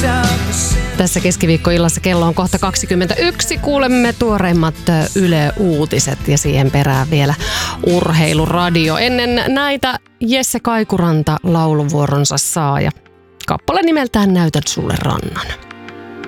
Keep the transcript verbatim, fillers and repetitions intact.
Tässä keskiviikkoillassa kello on kohta kaksikymmentäyksi. Kuulemme tuoreimmat Yle Uutiset ja siihen perään vielä Urheiluradio. Ennen näitä Jesse Kaikuranta lauluvuoronsa saa ja kappale nimeltään Näytän sulle rannan.